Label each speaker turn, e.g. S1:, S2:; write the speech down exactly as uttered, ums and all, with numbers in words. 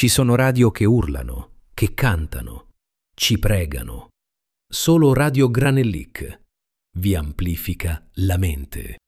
S1: Ci sono radio che urlano, che cantano, ci pregano. Solo Radio Granellic vi amplifica la mente.